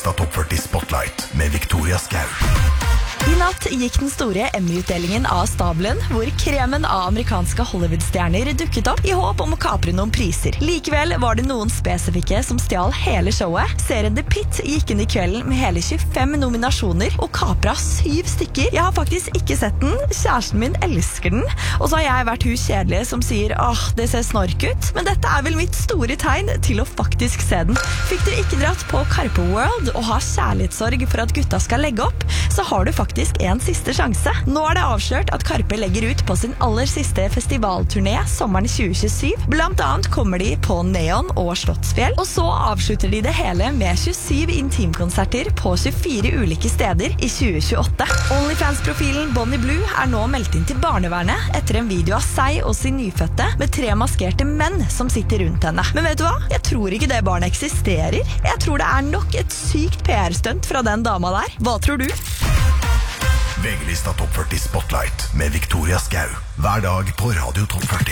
VG-lista Topp 40 Spotlight med Victoria Skau. I natt gikk den store Emmy-utdelingen av stabelen, hvor kremen av amerikanske Hollywood-stjerner dukket opp i håp om å kapre noen priser. Likevel var det noen spesifikke som stjal hele showet. Serien The Pit gikk inn i kvelden med hele 25 nominasjoner og kapra 7 stykker. Jeg har faktisk ikke sett den. Kjæresten min elsker den. Og så har jeg vært hun kjedelige som sier det ser snork ut. Men dette er vel mitt store tegn til å faktisk se den. Fikk dere ikke dratt på Karpe World og har kjærlighetssorg for at gutta skal legge opp, så har du faktisk en siste sjanse. Nå er det avslørt at Karpe legger ut på sin aller siste festivalturné sommeren 2027. Blant annet kommer de på Neon og Slottsfjell, og så avslutter de det hele med 27 intimkonserter på 24 ulike steder i 2028. OnlyFans-profilen Bonnie Blue er nå meldt inn til barnevernet etter en video av seg og sin nyfødte med 3 maskerte menn som sitter rundt henne. Men vet du hva? Jeg tror ikke det barnet eksisterer. Jeg tror det er nok et sykt PR-stunt fra den dama der. Hva tror du? VG-lista Topp 40 Spotlight med Victoria Skau. Hver dag på Radio Topp 40.